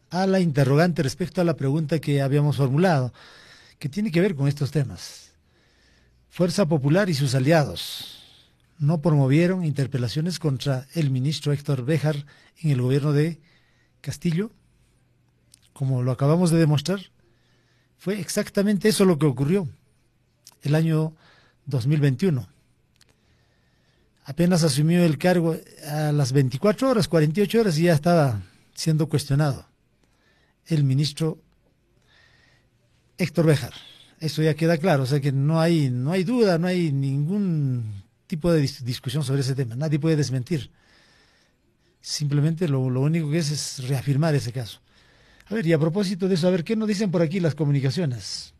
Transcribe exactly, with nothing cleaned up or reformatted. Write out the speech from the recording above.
a la interrogante respecto a la pregunta que habíamos formulado, que tiene que ver con estos temas. Fuerza Popular y sus aliados no promovieron interpelaciones contra el ministro Héctor Béjar en el gobierno de Castillo, como lo acabamos de demostrar. Fue exactamente eso lo que ocurrió el año dos mil veintiuno. Apenas asumió el cargo a las veinticuatro horas, cuarenta y ocho horas, y ya estaba siendo cuestionado el ministro Héctor Béjar. Eso ya queda claro, o sea que no hay, no hay duda, no hay ningún tipo de dis discusión sobre ese tema, nadie puede desmentir. Simplemente lo, lo único que es es reafirmar ese caso. A ver, y a propósito de eso, a ver, ¿qué nos dicen por aquí las comunicaciones?